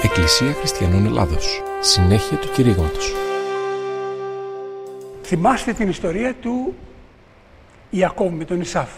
Εκκλησία Χριστιανών Ελλάδος. Συνέχεια του κηρύγματος. Θυμάστε την ιστορία του Ιακώβ με τον Ισάφ.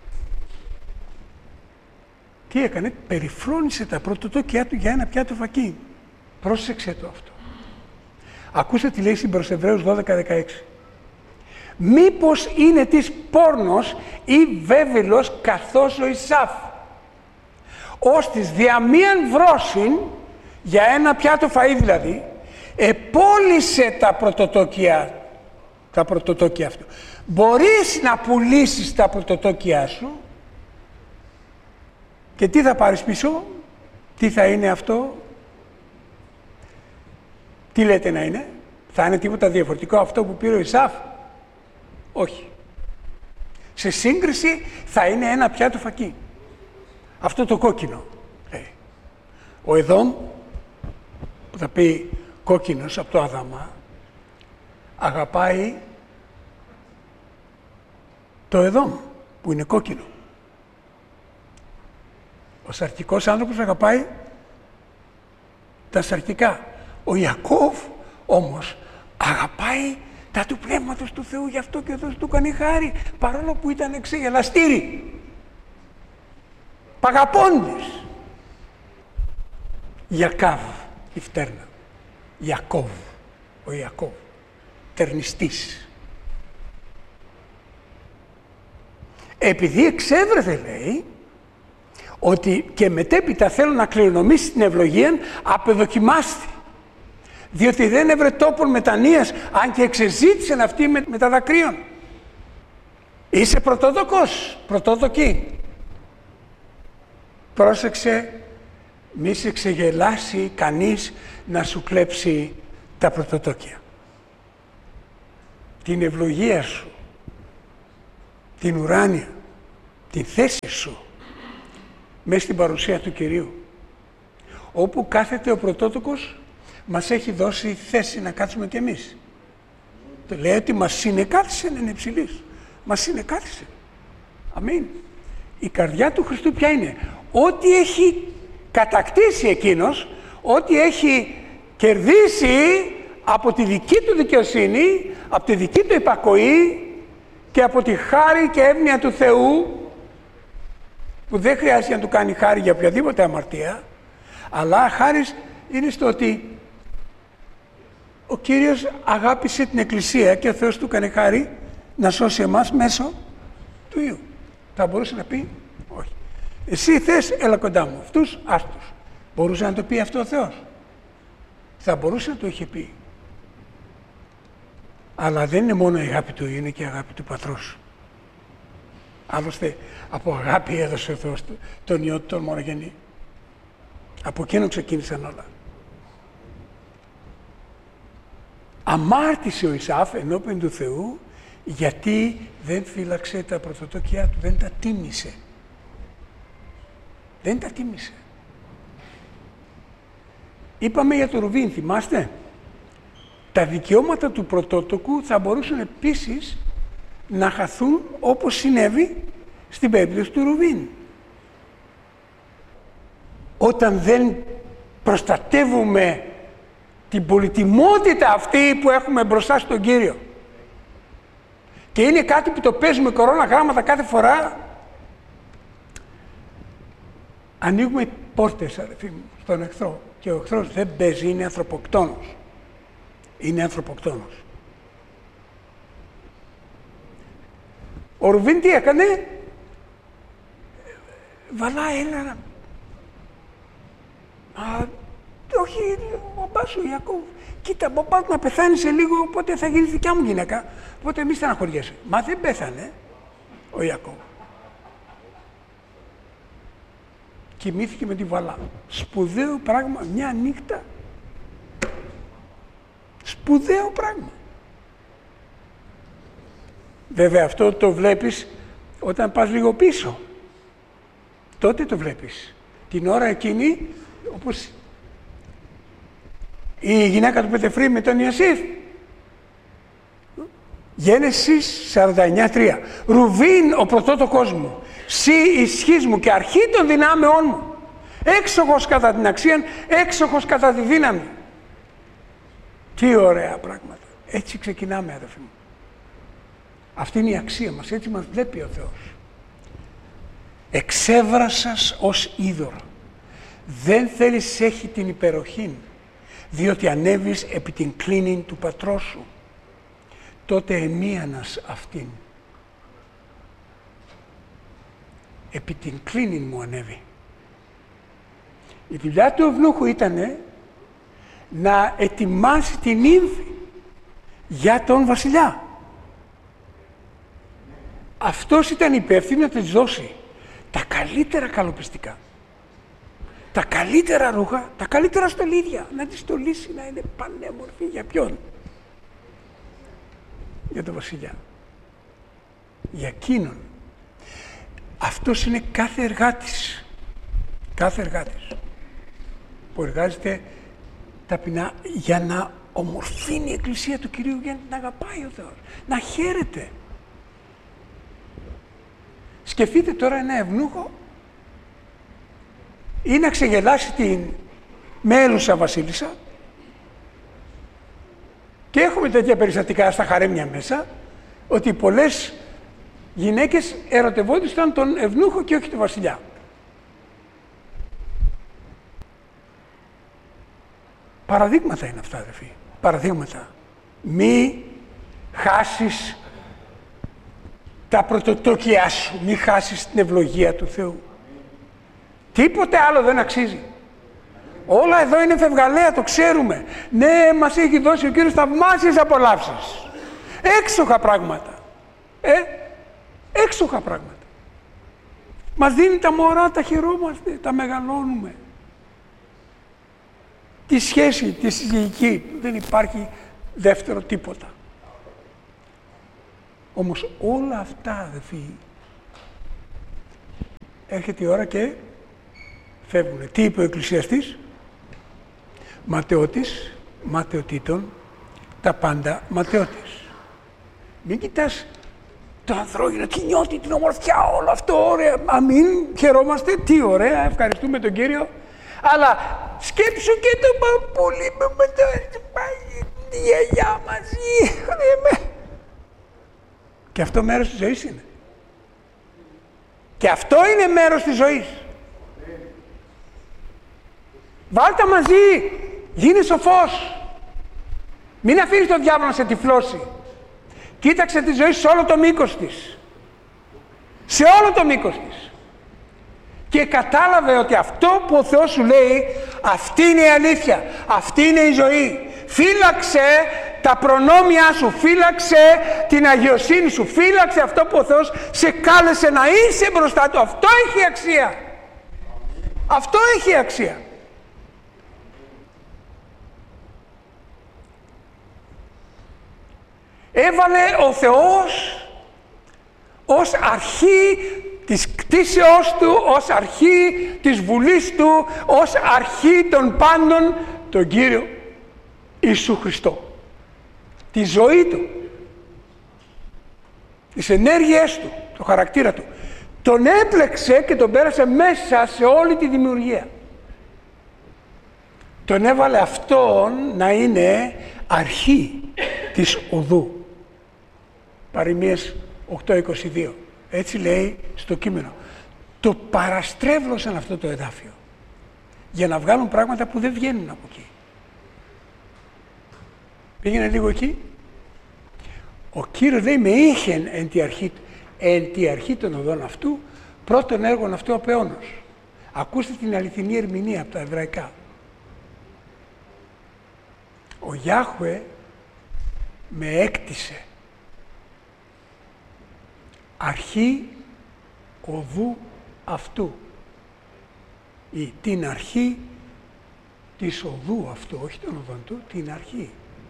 Τι έκανε? Περιφρόνησε τα πρωτοτόκια του για ένα πιάτο φακί. Πρόσεξε το αυτό. Ακούστε τι λέει στην προς Εβραίους 12-16. Μήπως είναι της πόρνος ή βέβηλος καθώς ο Ισάφ, ώστις δια μίαν βρόσιν, για ένα πιάτο φαΐ δηλαδή, επόλυσε τα πρωτοτόκια αυτού. Μπορείς να πουλήσεις τα πρωτοτόκια σου και τι θα πάρεις πίσω? Τι θα είναι αυτό? Τι λέτε να είναι? Θα είναι τίποτα διαφορετικό αυτό που πήρε ο Ισάφ? Όχι. Σε σύγκριση θα είναι ένα πιάτο φακί. Αυτό το κόκκινο. Ο Εδόμ, που θα πει κόκκινος από το Αδαμά, αγαπάει το Εδόμ που είναι κόκκινο. Ο σαρκικός άνθρωπος αγαπάει τα σαρκικά. Ο Ιακώβ όμως αγαπάει τα του Πνεύματος του Θεού, γι' αυτό και ο Θεός του κάνει χάρη, παρόλο που ήταν ξεγελαστήρι, παγαπώντες. Ιακάβ, η φτέρνα. Ιακώβ, ο Ιακώβ, τερνιστής. Επειδή εξέβρεθε, λέει, ότι και μετέπειτα θέλω να κληρονομήσει την ευλογία, απεδοκιμάστη. Διότι δεν έβρε τόπον μετανοίας, αν και εξεζήτησεν αυτή με τα δακρύων. Είσαι πρωτόδοκος, πρωτόδοκη. Πρόσεξε, μη σε ξεγελάσει κανείς να σου κλέψει τα πρωτοτόκια. Την ευλογία σου, την ουράνια, την θέση σου, μέσα στην παρουσία του Κυρίου. Όπου κάθεται ο πρωτότοκος, μας έχει δώσει θέση να κάτσουμε κι εμείς. Το λέει ότι μας συνεκάθισε να είναι υψηλής. Μας συνεκάθισε. Αμήν. Η καρδιά του Χριστού ποια είναι? Ό,τι έχει κατακτήσει εκείνος, ό,τι έχει κερδίσει από τη δική του δικαιοσύνη, από τη δική του υπακοή και από τη χάρη και εύνοια του Θεού, που δεν χρειάζεται να του κάνει χάρη για οποιαδήποτε αμαρτία, αλλά χάρης είναι στο ότι ο Κύριος αγάπησε την Εκκλησία και ο Θεός του έκανε χάρη να σώσει εμάς μέσω του Υιού. Θα μπορούσε να πει όχι. Εσύ θες, έλα κοντά μου. Αυτούς, άστους. Μπορούσε να το πει αυτό ο Θεός? Θα μπορούσε να το είχε πει. Αλλά δεν είναι μόνο η αγάπη του Υιού, είναι και η αγάπη του Πατρός. Άλλωστε, από αγάπη έδωσε ο Θεός τον Υιό του τον μονογενή. Από εκείνο ξεκίνησαν όλα. Αμάρτησε ο Ισάφ ενώπιον του Θεού, γιατί δεν φύλαξε τα πρωτοτόκια του, δεν τα τίμησε. Δεν τα τίμησε. Είπαμε για το Ρουβίν, θυμάστε? Τα δικαιώματα του πρωτότοκου θα μπορούσαν επίσης να χαθούν όπως συνέβη στην περίπτωση του Ρουβίν. Όταν δεν προστατεύουμε την πολυτιμότητα αυτή που έχουμε μπροστά στον Κύριο. Και είναι κάτι που το παίζουμε κορώνα γράμματα κάθε φορά. Ανοίγουμε πόρτες, αδερφοί μου, στον εχθρό. Και ο εχθρός δεν παίζει, είναι ανθρωποκτόνος. Είναι ανθρωποκτόνος. Ο Ρουβίν τι έκανε? Βαλάει ένα... όχι, ο μπαμπάς σου Ιακώβ. Κοίτα, μπαμπάς να πεθάνει σε λίγο, οπότε θα γίνει δικιά μου γυναίκα. Οπότε μη στεναχωριέσαι. Μα δεν πέθανε ο Ιακώβ. Κοιμήθηκε με τη Βαλά. Σπουδαίο πράγμα, μια νύχτα. Σπουδαίο πράγμα. Βέβαια αυτό το βλέπεις όταν πας λίγο πίσω. Τότε το βλέπεις. Την ώρα εκείνη, όπως η γυναίκα του Πετεφρή με τον Ιωσήφ. Γένεσης 49:3. Ρουβίν, ο πρωτότοκός μου, σύ ισχύς μου και αρχή των δυνάμεών μου. Έξοχος κατά την αξία, έξοχος κατά τη δύναμη. Τι ωραία πράγματα. Έτσι ξεκινάμε, αδελφοί μου. Αυτή είναι η αξία μας, έτσι μας βλέπει ο Θεός. Εξέβρασας ως είδωρο. Δεν θέλεις έχει την υπεροχή, διότι ανέβεις επί την κλίνη του πατρός σου. Τότε εμίανας αυτήν. Επί την κλίνη μου ανέβη. Η δουλειά του ευνούχου ήταν να ετοιμάσει την ύμφη για τον βασιλιά. Αυτός ήταν υπεύθυνος να της δώσει τα καλύτερα καλοπιστικά, τα καλύτερα ρούχα, τα καλύτερα στολίδια, να τη στολίσει να είναι πανέμορφη. Για ποιον? Για τον βασιλιά. Για εκείνον. Αυτός είναι κάθε εργάτης. Κάθε εργάτης που εργάζεται ταπεινά για να ομορφύνει η Εκκλησία του Κυρίου, για να την αγαπάει ο Θεός, να χαίρεται. Σκεφτείτε τώρα ένα ευνούχο ή να ξεγελάσει την μέλουσα βασίλισσα, και έχουμε τέτοια περιστατικά στα χαρέμια μέσα, ότι πολλές γυναίκες ερωτευόντουσαν τον ευνούχο και όχι τον βασιλιά. Παραδείγματα είναι αυτά, αδελφοί. Παραδείγματα. Μη χάσεις τα πρωτοτόκια σου, μη χάσεις την ευλογία του Θεού. Τίποτε άλλο δεν αξίζει. Όλα εδώ είναι φευγαλαία, το ξέρουμε. Ναι, μας έχει δώσει ο Κύριος θαυμάσιες απολαύσεις. Έξοχα πράγματα. Έξοχα πράγματα. Μας δίνει τα μωρά, τα χαιρόμαστε, τα μεγαλώνουμε. Τη σχέση, τη συζυγική, δεν υπάρχει δεύτερο τίποτα. Όμως όλα αυτά, αδελφοί, έρχεται η ώρα και φεύγουνε. Τι είπε ο εκκλησιαστής? Ματαιώτης, ματαιωτήτων, τα πάντα ματαιώτης. Μην κοιτάς το ανθρώπινο, τι νιώθει, την ομορφιά, όλο αυτό, ωραία. Αμήν, χαιρόμαστε, τι ωραία, ευχαριστούμε τον Κύριο. Αλλά σκέψου και το παππούλι με τη γιαγιά μαζί. Και αυτό μέρος της ζωής είναι. Και αυτό είναι μέρος της ζωής. Βάλτε μαζί, γίνε σοφός. Μην αφήνεις τον διάβολο να σε τυφλώσει. Κοίταξε τη ζωή σε όλο το μήκος της. Σε όλο το μήκος της. Και κατάλαβε ότι αυτό που ο Θεός σου λέει, αυτή είναι η αλήθεια, αυτή είναι η ζωή. Φύλαξε τα προνόμια σου, φύλαξε την αγιοσύνη σου, φύλαξε αυτό που ο Θεός σε κάλεσε να είσαι μπροστά του. Αυτό έχει αξία. Αυτό έχει αξία. Έβαλε ο Θεός ως αρχή της κτήσεώς του, ως αρχή της βουλής του, ως αρχή των πάντων τον Κύριο Ιησού Χριστό. Τη ζωή του, τις ενέργειές του, το χαρακτήρα του. Τον έπλεξε και τον πέρασε μέσα σε όλη τη δημιουργία. Τον έβαλε αυτόν να είναι αρχή της οδού. Παροιμίες 8:22. Έτσι λέει στο κείμενο. Το παραστρέβλωσαν αυτό το εδάφιο για να βγάλουν πράγματα που δεν βγαίνουν από εκεί. Πήγαινε λίγο εκεί. Ο Κύριος λέει με είχεν εν τη αρχή των οδών αυτού, πρώτον έργον αυτού απεώνος. Ακούστε την αληθινή ερμηνεία από τα εβραϊκά. Ο Γιάχουε με έκτισε αρχή οδού αυτού, ή την αρχή της οδού αυτού, όχι των οδών του, την αρχή.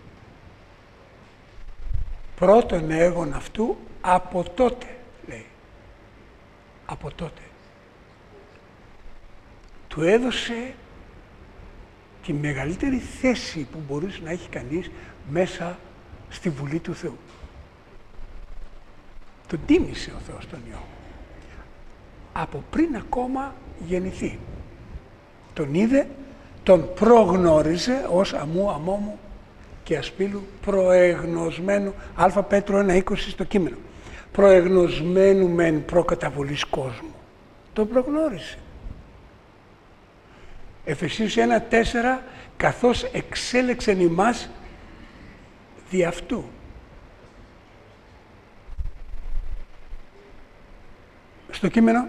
Πρώτον έργον αυτού από τότε, λέει. Από τότε. Του έδωσε τη μεγαλύτερη θέση που μπορούσε να έχει κανείς μέσα στη Βουλή του Θεού. Τον τίμησε ο Θεός τον Υιό. Από πριν ακόμα γεννηθεί. τον είδε, τον προγνώριζε ως αμού αμόμου και ασπίλου προεγνωσμένου, Α Πέτρο 1:20 στο κείμενο, προεγνωσμένου μεν προκαταβολής κόσμου. Τον προγνώρισε. Εφεσίους 1:4, καθώς εξέλεξεν ημάς δι' αυτού. Στο κείμενο,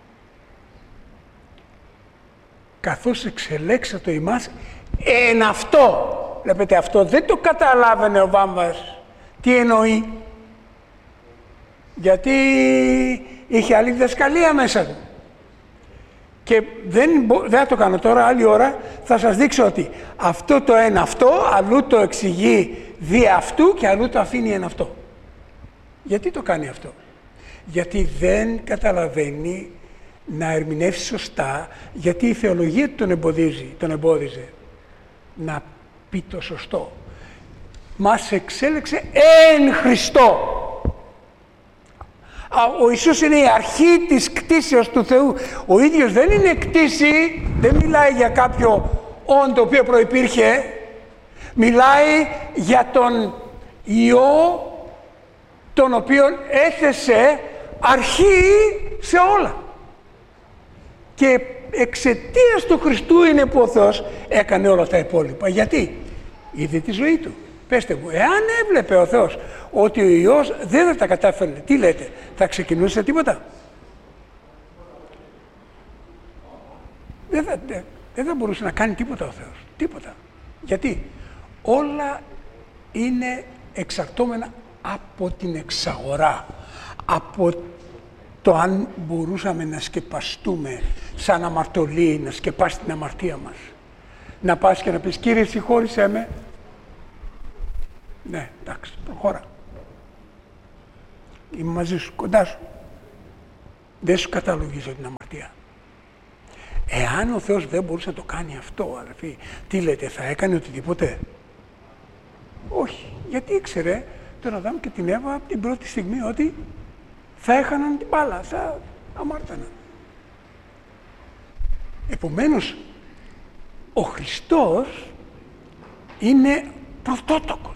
καθώς εξελέξατο ημάς εν αυτό. Βλέπετε, αυτό δεν το καταλάβαινε ο Βάμβας. Τι εννοεί? Γιατί είχε άλλη διδασκαλία μέσα του. Και δεν θα το κάνω τώρα, άλλη ώρα θα σας δείξω ότι αυτό το εν αυτό, αλλού το εξηγεί δι' αυτού και αλλού το αφήνει εν αυτό. Γιατί το κάνει αυτό? Γιατί δεν καταλαβαίνει να ερμηνεύσει σωστά, γιατί η θεολογία του τον εμπόδιζε να πει το σωστό. Μας εξέλεξε εν Χριστώ. Ο Ιησούς είναι η αρχή της κτήσεως του Θεού. Ο ίδιος δεν είναι κτήση, δεν μιλάει για κάποιο όν το οποίο προϋπήρχε, μιλάει για τον Υιό τον οποίον έθεσε αρχή σε όλα. Και εξαιτίας του Χριστού είναι που ο Θεός έκανε όλα τα υπόλοιπα. Γιατί? Είδε τη ζωή του. Πέστε μου, εάν έβλεπε ο Θεός ότι ο Υιός δεν θα τα κατάφερνε, τι λέτε, θα ξεκινούσε τίποτα? Δεν θα μπορούσε να κάνει τίποτα ο Θεός. Τίποτα. Γιατί? Όλα είναι εξαρτώμενα από την εξαγορά. Από το αν μπορούσαμε να σκεπαστούμε σαν αμαρτωλοί, να σκεπάσει την αμαρτία μας. Να πας και να πεις, Κύριε συγχώρησέ με. Ναι, εντάξει, προχώρα. Είμαι μαζί σου, κοντά σου. Δεν σου καταλογίζω την αμαρτία. Εάν ο Θεός δεν μπορούσε να το κάνει αυτό, αδερφοί, τι λέτε, θα έκανε οτιδήποτε? Όχι, γιατί ήξερε τον Αδάμ και την Εύα από την πρώτη στιγμή ότι θα έχαναν την μπάλα, θα αμάρταναν. Επομένως, ο Χριστός είναι πρωτότοκος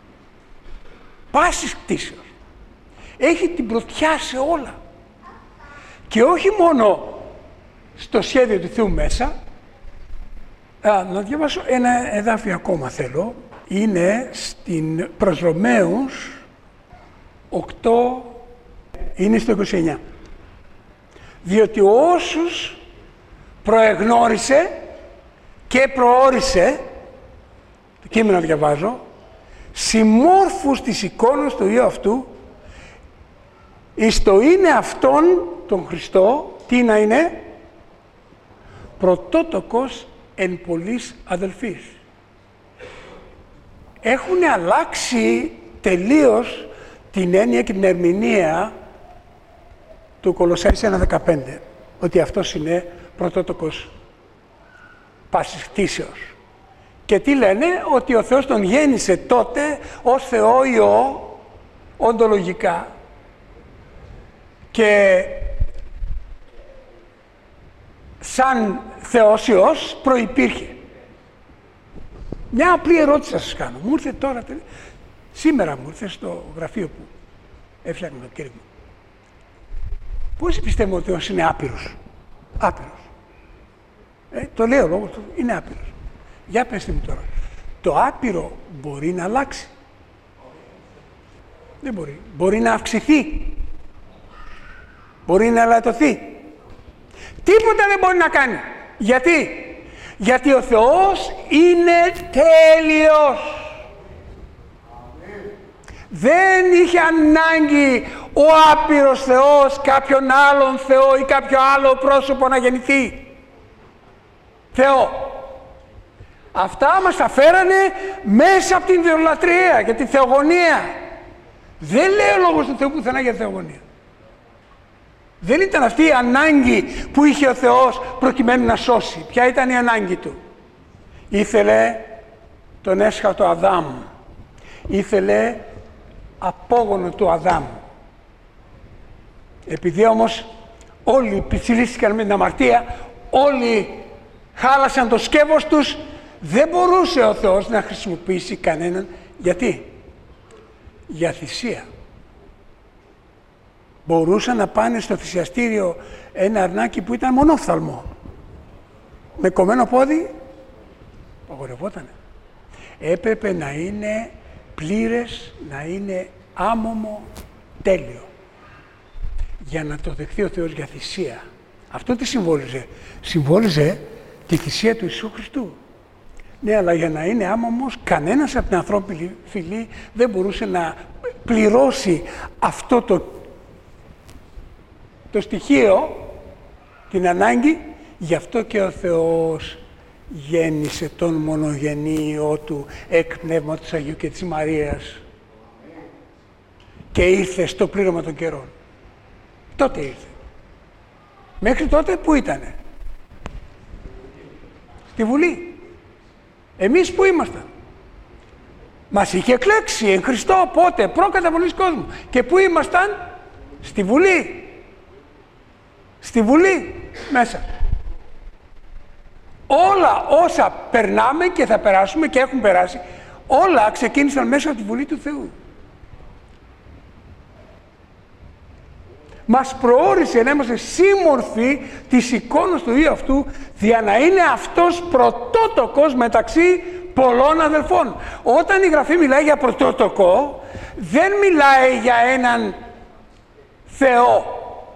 πάσης κτήσεως. Έχει την πρωτιά σε όλα. Και όχι μόνο στο σχέδιο του Θεού μέσα. Να διαβάσω ένα εδάφιο ακόμα θέλω. Είναι στην προς Ρωμαίους 8, είναι στο 29. Διότι όσους προεγνώρισε και προόρισε, το κείμενο διαβάζω, συμμόρφους της εικόνας του Υιού αυτού, εις το είναι αυτόν τον Χριστό, τι να είναι? Πρωτότοκος εν πολλής αδελφής. Έχουν αλλάξει τελείως την έννοια και την ερμηνεία του Κολοσσάης 1:15, ότι αυτός είναι πρωτότοκος πάσης κτήσεως. Και τι λένε? Ότι ο Θεός τον γέννησε τότε ως Θεό Υιό, οντολογικά, και σαν Θεός Υιός προϋπήρχε. Μια απλή ερώτηση θα σας κάνω. Μου ήρθε τώρα, σήμερα μου ήρθε στο γραφείο που έφτιαχνε το κήρυγμα. Πόσοι πιστεύουν ότι ο Θεός είναι άπειρος? Άπειρος. Το λέω λόγω του, είναι άπειρος. Για πέστε μου τώρα. Το άπειρο μπορεί να αλλάξει? Δεν μπορεί. Μπορεί να αυξηθεί. Μπορεί να ελαττωθεί. Τίποτα δεν μπορεί να κάνει. Γιατί? Γιατί ο Θεός είναι τέλειος. Δεν είχε ανάγκη ο άπειρος Θεός κάποιον άλλον Θεό ή κάποιο άλλο πρόσωπο να γεννηθεί. Θεό. Αυτά μας τα φέρανε μέσα από την ιδωλατρία και τη θεογονία. Δεν λέει ο Λόγος του Θεού πουθενά για θεογονία. Δεν ήταν αυτή η ανάγκη που είχε ο Θεός προκειμένου να σώσει. Ποια ήταν η ανάγκη του? Ήθελε τον έσχατο Αδάμ. Ήθελε απόγονο του Αδάμ. Επειδή όμως όλοι πιτσιλίστηκαν με την αμαρτία, όλοι χάλασαν το σκεύος τους, δεν μπορούσε ο Θεός να χρησιμοποιήσει κανέναν. Γιατί? Για θυσία. Μπορούσαν να πάνε στο θυσιαστήριο ένα αρνάκι που ήταν μονόφθαλμο, με κομμένο πόδι, απαγορευότανε. Έπρεπε να είναι πλήρες, να είναι άμωμο, τέλειο, για να το δεχθεί ο Θεός για θυσία. Αυτό τι συμβόλιζε? Συμβόλιζε τη θυσία του Ιησού Χριστού. Ναι, αλλά για να είναι άμωμος, κανένας από την ανθρώπινη φυλή δεν μπορούσε να πληρώσει αυτό το στοιχείο, την ανάγκη. Γι' αυτό και ο Θεός γέννησε τον μονογενή Υιό Του εκ Πνεύματος Αγίου και της Μαρίας και ήρθε στο πλήρωμα των καιρών. Τότε ήρθε. Μέχρι τότε που ήτανε? Στη Βουλή. Εμείς που ήμασταν? Μας είχε εκλέξει εν Χριστώ πότε? Προκαταβολής κόσμου. Και που ήμασταν? Στη Βουλή. Στη Βουλή μέσα. Όλα όσα περνάμε και θα περάσουμε και έχουν περάσει, όλα ξεκίνησαν μέσα από τη Βουλή του Θεού. Μας προόρισε να είμαστε σύμμορφοι της εικόνας του Υιού αυτού, για να είναι αυτός πρωτότοκος μεταξύ πολλών αδελφών. Όταν η Γραφή μιλάει για πρωτότοκο, δεν μιλάει για έναν Θεό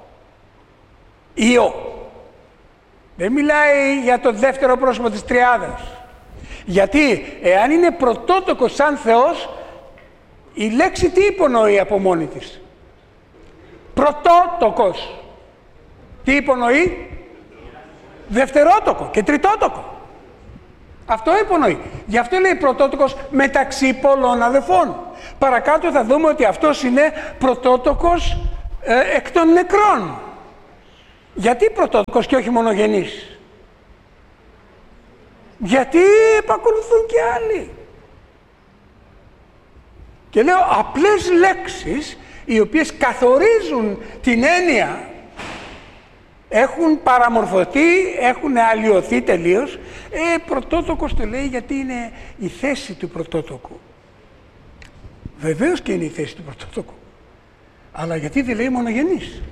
Υιό. Δεν μιλάει για το δεύτερο πρόσωπο της Τριάδας. Γιατί εάν είναι πρωτότοκος σαν Θεός, η λέξη τι υπονοεί από μόνη της? Πρωτότοκος. Τι υπονοεί? Δευτερότοκο και τριτότοκο. Αυτό υπονοεί. Γι' αυτό λέει πρωτότοκος μεταξύ πολλών αδελφών. Παρακάτω θα δούμε ότι αυτός είναι πρωτότοκος εκ των νεκρών. Γιατί πρωτότοκος και όχι μονογενής? Γιατί επακολουθούν και άλλοι. Και λέω απλές λέξεις οι οποίες καθορίζουν την έννοια, έχουν παραμορφωθεί, έχουν αλλοιωθεί τελείως. Πρωτότοκος το λέει γιατί είναι η θέση του πρωτότοκου. Βεβαίως και είναι η θέση του πρωτότοκου. Αλλά γιατί δεν λέει μονογενής?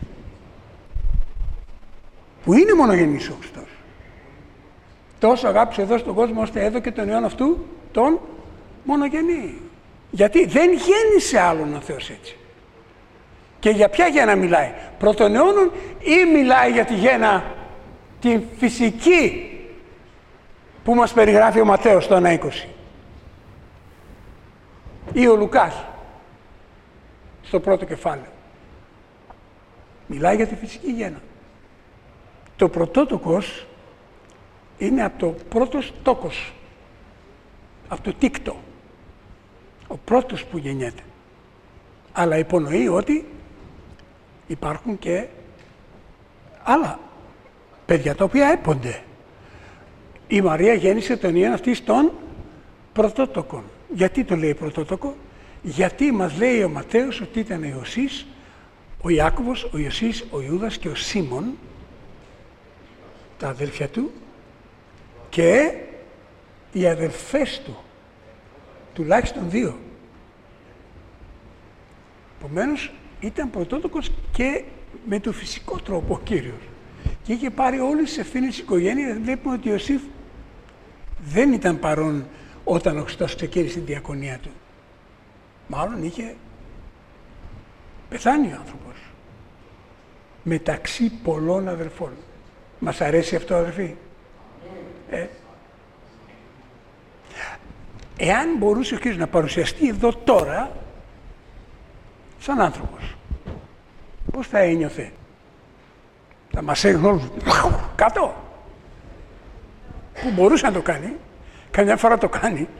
Που είναι μονογενής ο Χριστός. Τόσο αγάπησε εδώ στον κόσμο ώστε έδωκε τον Υιόν αυτού τον μονογενή. Γιατί δεν γέννησε άλλον ο Θεός έτσι. Και για ποια γέννα μιλάει? Πρώτων αιώνων ή μιλάει για τη γέννα την φυσική που μας περιγράφει ο Ματθαίος στο 1:20 ή ο Λουκάς στο πρώτο κεφάλαιο? Μιλάει για τη φυσική γέννα. Το πρωτότοκος είναι από το πρώτος τόκος, από το τίκτο, ο πρώτος που γεννιέται. Αλλά υπονοεί ότι υπάρχουν και άλλα παιδιά τα οποία έπονται. Η Μαρία γέννησε τον Υιόν αυτής των πρωτότοκων. Γιατί το λέει πρωτότοκο? Γιατί μας λέει ο Ματθαίος ότι ήταν ο Ιωσής, ο Ιάκωβος, ο Ιωσής, ο Ιούδας και ο Σίμων, τα αδέλφια του, και οι αδελφές του, τουλάχιστον 2. Επομένως ήταν πρωτότοκος και με το φυσικό τρόπο ο Κύριος. Και είχε πάρει όλες τις ευθύνες της οικογένειας. Βλέπουμε ότι ο Ιωσήφ δεν ήταν παρόν όταν ο Χριστός ξεκίνησε την διακονία του. Μάλλον είχε πεθάνει ο άνθρωπος. Μεταξύ πολλών αδελφών. Μας αρέσει αυτό, αδελφοί? Εάν μπορούσε ο Κύριος να παρουσιαστεί εδώ τώρα σαν άνθρωπος, πώς θα ένιωθε? Θα μας έγνω όλους κάτω? Που μπορούσε να το κάνει, καμιά φορά το κάνει.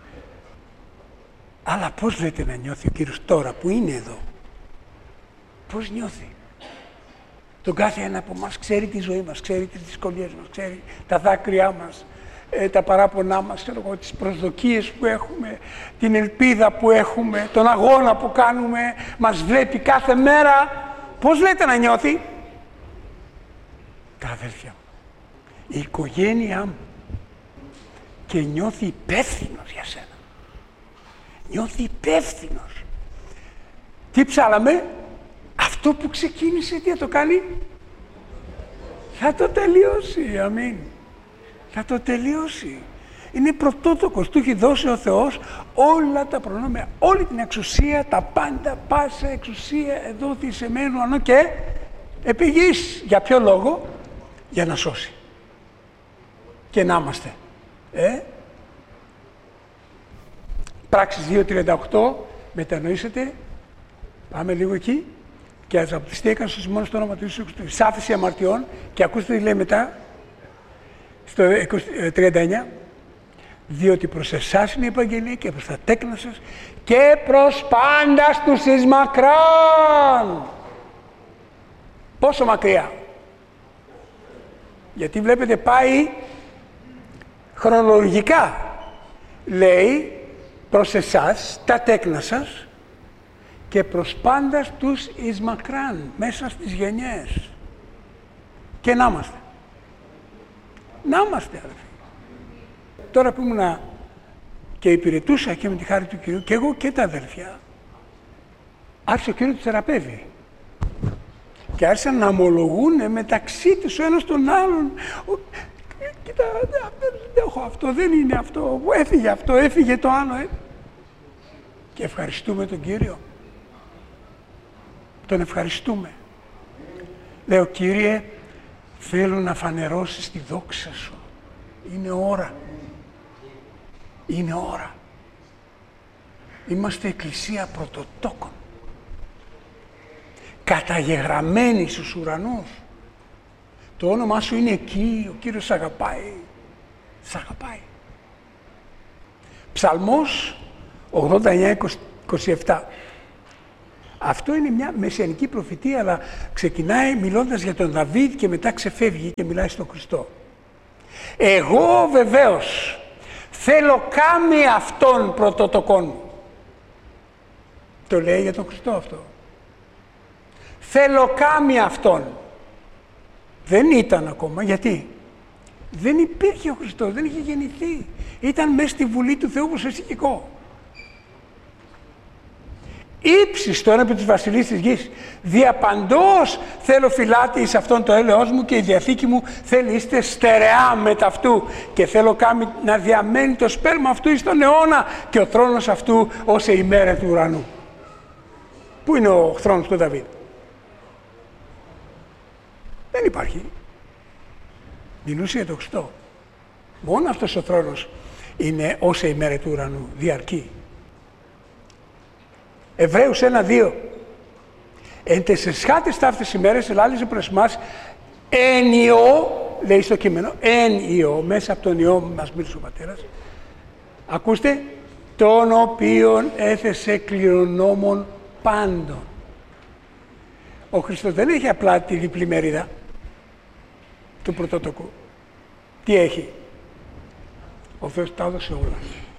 Αλλά πώς λέτε να νιώθει ο Κύριος τώρα που είναι εδώ? Πώς νιώθει? Τον κάθε ένα από εμάς ξέρει τη ζωή μας, ξέρει τις δυσκολίες μας, ξέρει τα δάκρυά μας, τα παράπονά μας, τις προσδοκίες που έχουμε, την ελπίδα που έχουμε, τον αγώνα που κάνουμε, μας βλέπει κάθε μέρα. Πώς λέτε να νιώθει? Τα αδέλφια μου. η οικογένειά μου και νιώθει υπεύθυνος για σένα. Νιώθει υπεύθυνος. Τι ψάλαμε? Αυτό που ξεκίνησε, τι θα το κάνει? Θα το τελειώσει, αμήν. Θα το τελειώσει. Είναι πρωτότοκος, του έχει δώσει ο Θεός όλα τα προνόμια, όλη την εξουσία, τα πάντα, πάσα εξουσία εδόθη σε μένου ανώ και επί γης. Για ποιο λόγο? Για να σώσει. Και να είμαστε. Πράξεις 2.38, μετανοήσετε, πάμε λίγο εκεί. Και αζαπτιστήκαν στους μόνους το όνομα του Ιησού Χριστού. Σάφηση αμαρτιών. Και ακούστε τι λέει μετά, στο 39. Διότι προς εσάς είναι η Επαγγελία και προς τα τέκνα σας και προς πάντας τους εις μακράν. Πόσο μακριά? Γιατί βλέπετε πάει χρονολογικά. Λέει προς εσάς, τα τέκνα σας, και προς πάντας τους εις μακράν, μέσα στις γενιές. Και να είμαστε. Να είμαστε, αδελφοί. Τώρα που ήμουνα και υπηρετούσα και με τη χάρη του Κυρίου, και εγώ και τα αδελφιά, άρχισε ο Κύριος του θεραπεύει. Και άρχισαν να ομολογούν μεταξύ τους ο ένας τον άλλον. Κοίτα, δεν έχω αυτό, δεν είναι αυτό, έφυγε αυτό, έφυγε το άλλο. Και ευχαριστούμε τον Κύριο. Τον ευχαριστούμε. Λέω, Κύριε, θέλω να φανερώσεις τη δόξα σου. Είναι ώρα. Είναι ώρα. Είμαστε εκκλησία πρωτοτόκων. Καταγεγραμμένοι στους ουρανούς. Το όνομά σου είναι εκεί, ο Κύριος σ' αγαπάει. Σ' αγαπάει. Ψαλμός 89-27. Αυτό είναι μια μεσιανική προφητεία, αλλά ξεκινάει μιλώντας για τον Δαβίδ και μετά ξεφεύγει και μιλάει στον Χριστό. Εγώ βεβαίως θέλω κάμει αυτόν πρωτοτοκόν μου. Το λέει για τον Χριστό αυτό. Θέλω κάμει αυτόν. Δεν ήταν ακόμα. Γιατί? Δεν υπήρχε ο Χριστός, δεν είχε γεννηθεί. Ήταν μέσα στη Βουλή του Θεού όπως εσύ και εγώ. Ήψης τώρα επί της βασιλείας της γης. Διαπαντός θέλω φυλάτη εις αυτόν το έλεος μου και η διαθήκη μου θέλει είστε στερεά μετ' αυτού και θέλω να διαμένει το σπέρμα αυτού εις τον αιώνα και ο θρόνος αυτού ως η ημέρα του ουρανού. Πού είναι ο θρόνος του Δαβίδ? Δεν υπάρχει. Μιλούσε για το Χριστό. Μόνο αυτός ο θρόνος είναι ως η ημέρα του ουρανού, διαρκεί. Εβραίους 1-2. Εν τες εσχάτες ταύτες ημέρες ελάλησε προς εμάς εν Υιό, λέει στο κείμενο, εν Υιό, μέσα από τον Υιό μας μίλησε ο Πατέρας. Ακούστε, τον οποίον έθεσε κληρονόμων πάντων. Ο Χριστός δεν έχει απλά τη διπλή μερίδα του πρωτότοκου. Τι έχει? Ο Θεός τα έδωσε όλα.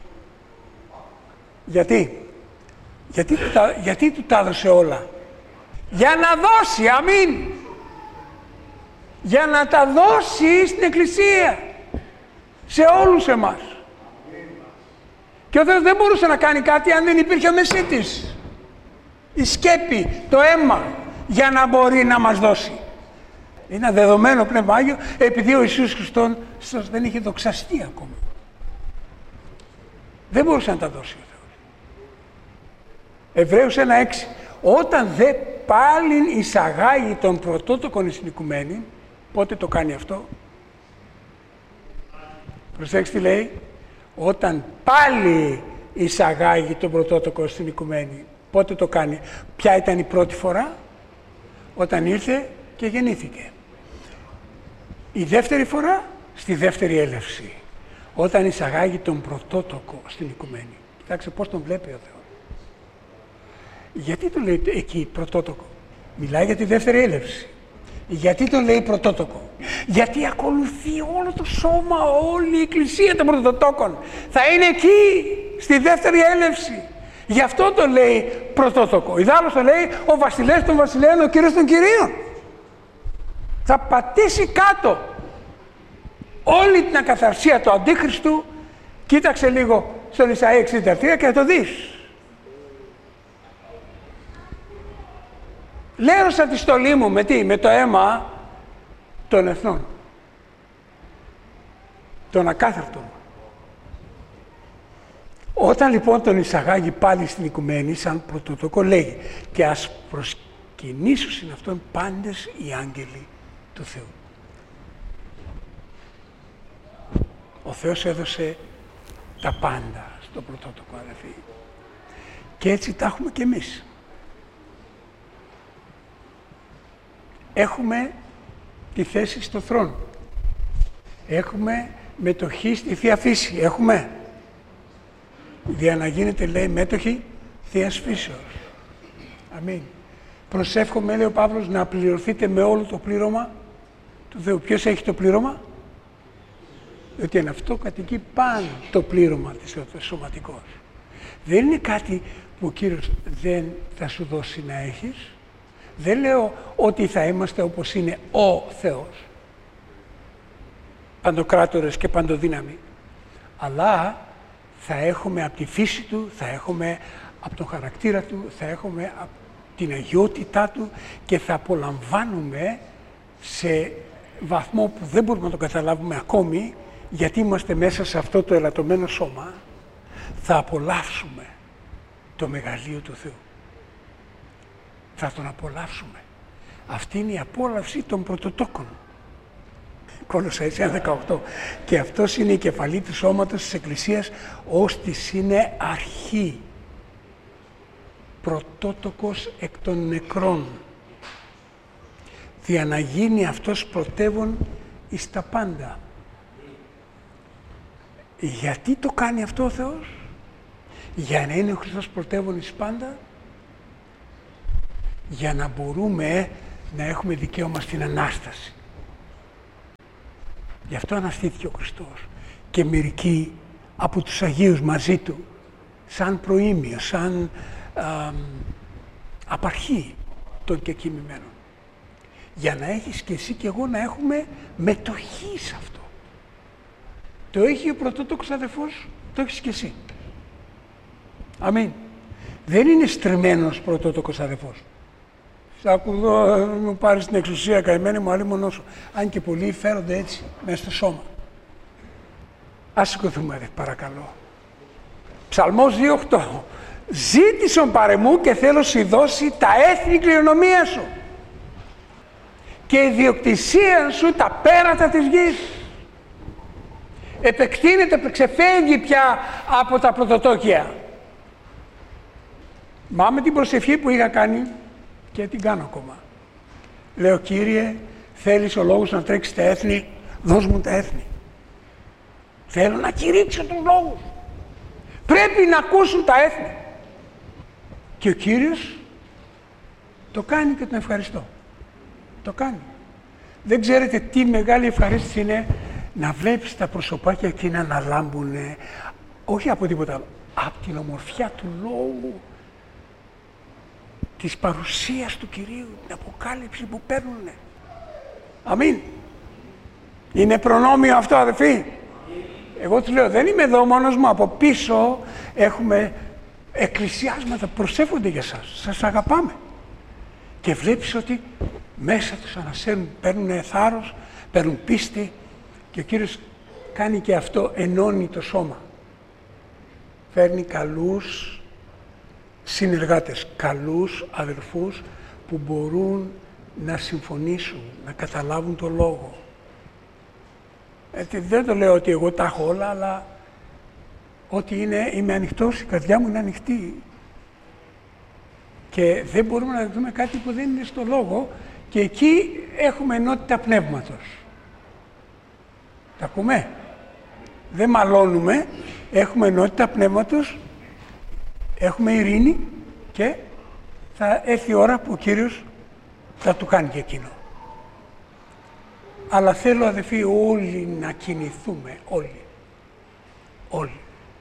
Γιατί του τα έδωσε όλα? Για να δώσει, αμήν. Για να τα δώσει στην Εκκλησία. Σε όλους εμάς. Και ο Θεός δεν μπορούσε να κάνει κάτι αν δεν υπήρχε ο Μεσίτης. Η σκέπη, το αίμα, για να μπορεί να μας δώσει. Είναι δεδομένο Πνεύμα Άγιο, επειδή ο Ιησούς Χριστός δεν είχε δοξαστεί ακόμα. Δεν μπορούσε να τα δώσει ο Θεός. Εβραίους 1:6. Όταν δε πάλιν εισαγάγει τον πρωτότοκον εις την οικουμένη, πότε το κάνει αυτό? Προσέξτε τι λέει. Όταν πάλι εισαγάγει τον πρωτότοκο στην οικουμένη, πότε το κάνει? Ποια ήταν η πρώτη φορά? Όταν ήρθε και γεννήθηκε. Η δεύτερη φορά στη δεύτερη έλευση. Όταν εισαγάγει τον πρωτότοκο στην οικουμένη. Κοιτάξτε πώς τον βλέπει ο Θεός. Γιατί το λέει εκεί πρωτότοκο? Μιλάει για τη δεύτερη έλευση. Γιατί το λέει πρωτότοκο? Γιατί ακολουθεί όλο το σώμα, όλη η Εκκλησία των πρωτοτόκων. Θα είναι εκεί, στη δεύτερη έλευση. Γι' αυτό το λέει πρωτότοκο. Ιδάλλως το λέει ο βασιλέας των βασιλέων, ο Κύριος των κυρίων. Θα πατήσει κάτω. όλη την ακαθαρσία του Αντίχριστου, κοίταξε λίγο στον Ισαΐα 63 και θα το δεις. Λέρωσα τη στολή μου με τι? Με το αίμα των εθνών, των ακάθαρτων. Όταν λοιπόν τον εισαγάγει πάλι στην οικουμένη σαν πρωτότοκο, λέγει και ας προσκυνήσουν αυτόν πάντες οι άγγελοι του Θεού. Ο Θεός έδωσε τα πάντα στο πρωτότοκο, αδελφοί. Και έτσι τα έχουμε κι εμείς. Έχουμε τη θέση στο θρόνο. Έχουμε μετοχή στη Θεία Φύση. Έχουμε. Για να γίνετε, λέει, μέτοχοι Θείας Φύσεως. Αμήν. Προσεύχομαι, λέει ο Παύλος, να πληρωθείτε με όλο το πλήρωμα του Θεού. Ποιος έχει το πλήρωμα? Διότι εν αυτό κατοικεί πάνω το πλήρωμα της σωματικός. Δεν είναι κάτι που ο Κύριος δεν θα σου δώσει να έχεις. Δεν λέω ότι θα είμαστε όπως είναι ο Θεός, παντοκράτορες και παντοδύναμοι, αλλά θα έχουμε από τη φύση Του, θα έχουμε από τον χαρακτήρα Του, θα έχουμε από την αγιότητά Του και θα απολαμβάνουμε σε βαθμό που δεν μπορούμε να το καταλάβουμε ακόμη, γιατί είμαστε μέσα σε αυτό το ελαττωμένο σώμα, θα απολαύσουμε το μεγαλείο του Θεού. Θα τον απολαύσουμε. Αυτή είναι η απόλαυση των πρωτοτόκων. Κολοσσαείς 1:18. Και αυτός είναι η κεφαλή του σώματος της Εκκλησίας, ώστις είναι αρχή. Πρωτότοκος εκ των νεκρών. Δια να γίνει αυτός πρωτεύων εις τα πάντα. Γιατί το κάνει αυτό ο Θεός? Για να είναι ο Χριστός πρωτεύων εις πάντα. Για να μπορούμε να έχουμε δικαίωμα στην Ανάσταση. Γι' αυτό αναστήθηκε ο Χριστός. Και μερικοί από τους Αγίους μαζί Του, σαν προήμιο, σαν απαρχή των κεκοιμημένων. Για να έχεις και εσύ και εγώ να έχουμε μετοχή σε αυτό. Το έχει ο πρωτότοκος αδελφός, το έχεις και εσύ. Αμήν. Δεν είναι στριμμένος πρωτότοκος αδελφός. Σ' ακουδώ, μου πάρεις την εξουσία, καημένη μου, άλλη μονό σου. Αν και πολλοί φέρονται έτσι, μέσα στο σώμα. Ας σηκωθούμε, παρακαλώ. Ψαλμός 2:8. Ζήτησον παρεμού και θέλω σου δώσει τα έθνη κληρονομία σου και η διοκτησία σου τα πέρατα της γης. Επεκτείνεται, ξεφεύγει πια από τα πρωτοτόκια. Μα με την προσευχή που είχα κάνει και την κάνω ακόμα. Λέω, Κύριε, θέλεις ο λόγος να τρέξει τα έθνη, δώσ' μου τα έθνη. Θέλω να κηρύξω τους λόγους. Πρέπει να ακούσουν τα έθνη. Και ο Κύριος το κάνει και τον ευχαριστώ. Το κάνει. Δεν ξέρετε τι μεγάλη ευχαρίστηση είναι να βλέπεις τα προσωπάκια εκεί να αναλάμπουνε, όχι από τίποτα άλλο, από την ομορφιά του λόγου, της παρουσίας του Κυρίου, την αποκάλυψη που παίρνουνε. Αμήν. Είναι προνόμιο αυτό, αδελφοί. Εγώ τους λέω, δεν είμαι εδώ μόνος μου, από πίσω έχουμε εκκλησιάσματα, προσεύχονται για σας, σας αγαπάμε. Και βλέπεις ότι μέσα τους ανασέρουν, παίρνουν θάρρος, παίρνουν πίστη και ο Κύριος κάνει και αυτό, ενώνει το σώμα. Φέρνει καλούς συνεργάτες, καλούς αδελφούς που μπορούν να συμφωνήσουν, να καταλάβουν το λόγο. Δεν το λέω ότι εγώ τα έχω όλα, αλλά ότι είμαι ανοιχτός, η καρδιά μου είναι ανοιχτή. Και δεν μπορούμε να δούμε κάτι που δεν είναι στο λόγο και εκεί έχουμε ενότητα πνεύματος. Τα ακούμε? Δεν μαλώνουμε, έχουμε ενότητα πνεύματος, έχουμε ειρήνη και θα έρθει η ώρα που ο Κύριος θα του κάνει και εκείνο. Αλλά θέλω, αδελφοί, όλοι να κινηθούμε, όλοι. Όλοι.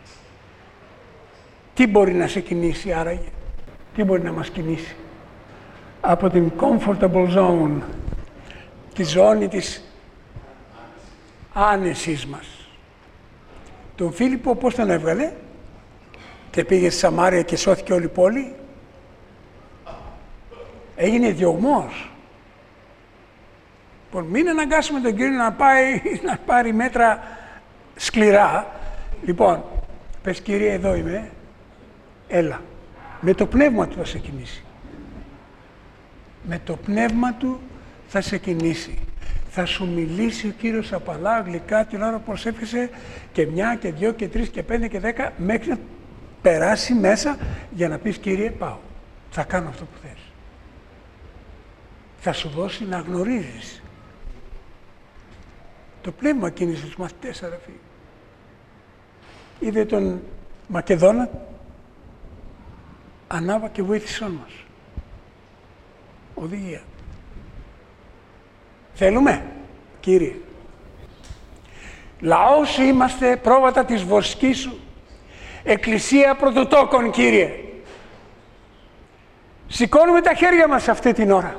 Τι μπορεί να σε κινήσει άραγε? Τι μπορεί να μας κινήσει? Από την comfortable zone, τη ζώνη της άνεσής μας. Τον Φίλιππο πώς τον έβγαλε και πήγε στη Σαμάρια και σώθηκε όλη η πόλη? Έγινε διωγμός. Λοιπόν, μην αναγκάσουμε τον Κύριο να πάρει μέτρα σκληρά. Λοιπόν, πες Κύριε, εδώ είμαι, έλα. Με το πνεύμα του θα σε κινήσει. Με το πνεύμα του θα σε κινήσει. Θα σου μιλήσει ο Κύριος απαλά, γλυκά, την ώρα που προσεύχεσαι και 1 και 2 και 3 και 5 και 10 μέχρι να περάσει μέσα για να πεις Κύριε πάω. Θα κάνω αυτό που θες. Θα σου δώσει να γνωρίζεις. Το πνεύμα κίνησε τους μαθητές, αδερφοί. Είδε τον Μακεδόνα, ανάβα και βοήθησόν μας. Οδηγία. Θέλουμε, Κύριε. Λαός είμαστε, πρόβατα της βοσκής σου. Εκκλησία πρωτοτόκων, Κύριε. Σηκώνουμε τα χέρια μας αυτή την ώρα.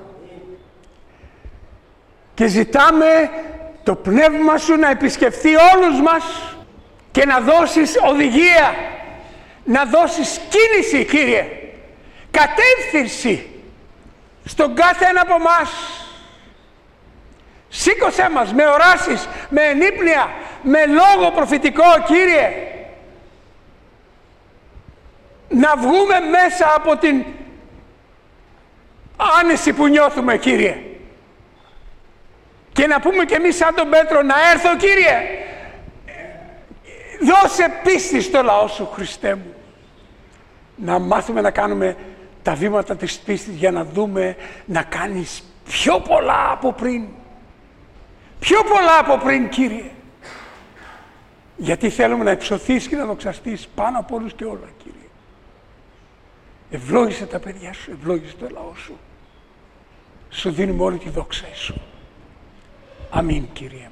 Και ζητάμε το πνεύμα σου να επισκεφθεί όλους μας και να δώσεις οδηγία, να δώσεις κίνηση, Κύριε, κατεύθυνση στον κάθε ένα από εμάς. Σήκωσέ μας με οράσεις, με ενύπνια, με λόγο προφητικό, Κύριε, να βγούμε μέσα από την άνεση που νιώθουμε, Κύριε, και να πούμε κι εμείς σαν τον Πέτρο, να έρθω, Κύριε, δώσε πίστη στο λαό σου, Χριστέ μου. Να μάθουμε να κάνουμε τα βήματα της πίστης για να δούμε να κάνεις πιο πολλά από πριν. Πιο πολλά από πριν, Κύριε. Γιατί θέλουμε να υψωθείς και να δοξαστείς πάνω από όλους και όλα, Κύριε. Ευλόγησε τα παιδιά σου, ευλόγησε το λαό σου. Σου δίνουμε όλη τη δόξα σου. Αμήν, Κύριε.